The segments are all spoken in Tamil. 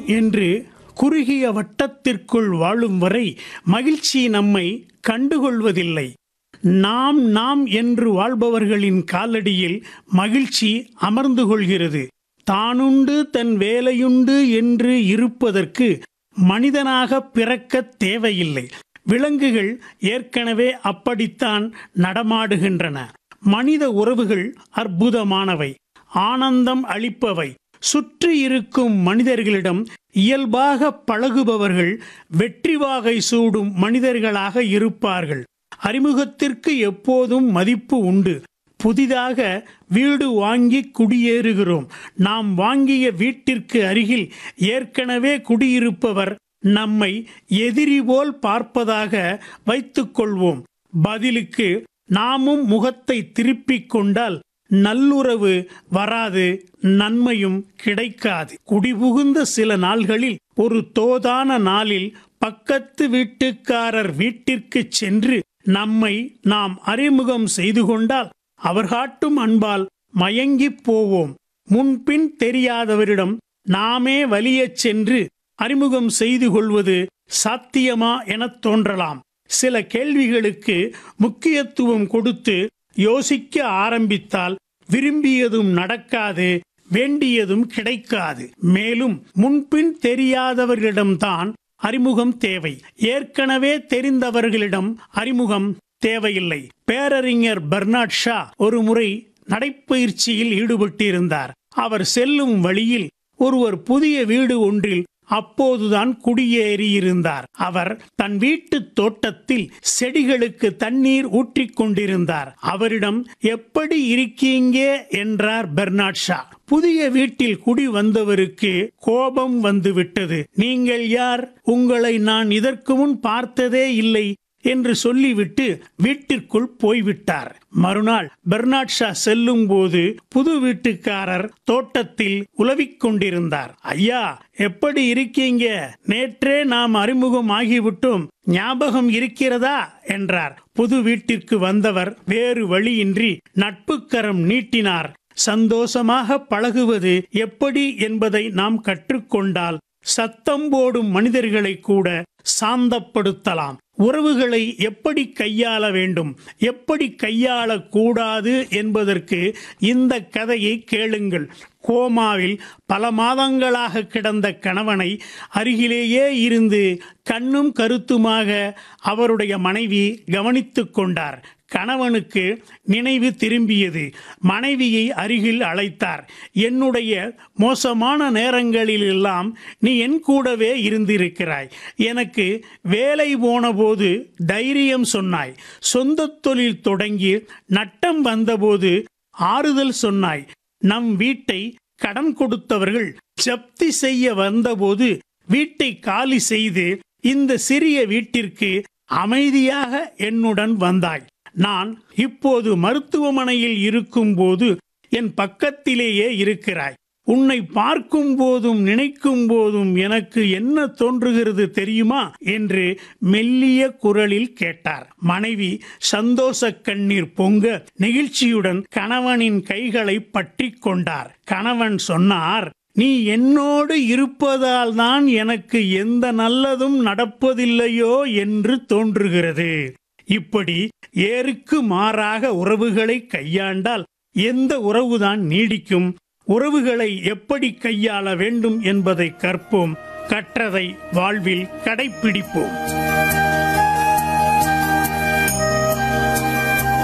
என்று குறுகிய வட்டத்திற்குள் வாழும் வரை மகிழ்ச்சி நம்மை கண்டுகொள்வதில்லை. நாம் நாம் என்று வாழ்பவர்களின் காலடியில் மகிழ்ச்சி அமர்ந்து கொள்கிறது. தானுண்டு தன் வேலையுண்டு என்று இருப்பதற்கு மனிதனாக பிறக்க தேவையில்லை. விலங்குகள் ஏற்கனவே அப்படித்தான் நடமாடுகின்றன. மனித உறவுகள் அற்புதமானவை, ஆனந்தம் அளிப்பவை. சுற்றி இருக்கும் மனிதர்களிடம் இயல்பாக பழகுபவர்கள் வெற்றி வாகை சூடும் மனிதர்களாக இருப்பார்கள். அறிமுகத்திற்கு எப்போதும் மதிப்பு உண்டு. புதிதாக வீடு வாங்கி குடியேறுகிறோம். நாம் வாங்கிய வீட்டிற்கு அருகில் ஏற்கனவே குடியிருப்பவர் நம்மை எதிரி போல் பார்ப்பதாக வைத்துக் கொள்வோம். பதிலுக்கு நாமும் முகத்தை திருப்பிக் கொண்டால் நல்லுறவு வராது, நன்மையும் கிடைக்காது. குடிபுகுந்த சில நாள்களில் ஒரு தோதான நாளில் பக்கத்து வீட்டுக்காரர் வீட்டிற்கு சென்று நம்மை நாம் அறிமுகம் செய்து கொண்டால் அவர் காட்டும் அன்பால் மயங்கிப் போவோம். முன்பின் தெரியாதவரிடம் நாமே வலியச் சென்று அறிமுகம் செய்து கொள்வது சாத்தியமா எனத் தோன்றலாம். சில கேள்விகளுக்கு முக்கியத்துவம் கொடுத்து யோசிக்க ஆரம்பித்தால் விரும்பியதும் நடக்காது, வேண்டியதும் கிடைக்காது. மேலும் முன்பின் தெரியாதவர்களிடம்தான் அறிமுகம் தேவை. ஏற்கனவே தெரிந்தவர்களிடம் அறிமுகம் தேவையில்லை. பேரறிஞர் பெர்னாட் ஷா ஒரு முறை நடைப்பயிற்சியில் ஈடுபட்டிருந்தார். அவர் செல்லும் வழியில் ஒருவர் புதிய வீடு ஒன்றில் அப்போதுதான் குடியேறியிருந்தார். அவர் தன் வீட்டு தோட்டத்தில் செடிகளுக்கு தண்ணீர் ஊற்றிக் கொண்டிருந்தார். அவரிடம் எப்படி இருக்கீங்க என்றார் பெர்னாட் ஷா. புதிய வீட்டில் குடி வந்தவருக்கு கோபம் வந்துவிட்டது. நீங்கள் யார்? உங்களை நான் இதற்கு முன் பார்த்ததே இல்லை என்று சொல்லிவிட்டு வீட்டிற்குள் போய்விட்டார். மறுநாள் பெர்னாட் ஷா செல்லும் போது புது வீட்டுக்காரர் தோட்டத்தில் உலவிக் கொண்டிருந்தார். ஐயா, எப்படி இருக்கீங்க? நேற்றே நாம் அறிமுகம் ஆகிவிட்டோம், ஞாபகம் இருக்கிறதா என்றார். புது வீட்டிற்கு வந்தவர் வேறு வழியின்றி நட்புக்கரம் நீட்டினார். சந்தோஷமாக பழகுவது எப்படி என்பதை நாம் கற்றுக்கொண்டால் சத்தம் போடும் மனிதர்களை கூட சாந்தப்படுத்தலாம். உறவுகளை எப்படி கையாள வேண்டும், எப்படி கையாளக்கூடாது என்பதற்கு இந்த கதையை கேளுங்கள். கோமாவில் பல மாதங்களாக கிடந்த கணவனை அருகிலேயே இருந்து கண்ணும் கருத்துமாக அவருடைய மனைவி கவனித்துக் கொண்டார். கணவனுக்கு நினைவு திரும்பியது. மனைவியை அருகில் அழைத்தார். என்னுடைய மோசமான நேரங்களிலெல்லாம் நீ என் கூடவே இருந்திருக்கிறாய். எனக்கு வேலை போன போது தைரியம் சொன்னாய். சொந்த தொழில் தொடங்கி நட்டம் வந்தபோது ஆறுதல் சொன்னாய். நம் வீட்டை கடன் கொடுத்தவர்கள் ஜப்தி செய்ய வந்தபோது வீட்டை காலி செய்து இந்த சிறிய வீட்டிற்கு அமைதியாக என்னுடன் வந்தாய். நான் இப்போது மருத்துவமனையில் இருக்கும் போது என் பக்கத்திலேயே இருக்கிறாய். உன்னை பார்க்கும் போதும் நினைக்கும் போதும் எனக்கு என்ன தோன்றுகிறது தெரியுமா என்று மெல்லிய குரலில் கேட்டார். மனைவி சந்தோஷ கண்ணீர் பொங்க நெகிழ்ச்சியுடன் கணவனின் கைகளை பற்றி கொண்டார். கணவன் சொன்னார், நீ என்னோடு இருப்பதால் தான் எனக்கு எந்த நல்லதும் நடப்பதில்லையோ என்று தோன்றுகிறது. இப்படி ஏருக்கு மாறாக உறவுகளை கையாண்டால் எந்த உறவுதான் நீடிக்கும்? உறவுகளை எப்படி கையாள வேண்டும் என்பதை கற்போம். கற்றதை வாழ்வில் கடைப்பிடிப்போம்.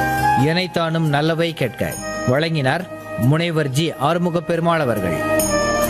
இணைத்தானும் நல்லவை கேட்க வழங்கினார் முனைவர் ஜி ஆறுமுக பெருமாள் அவர்கள்.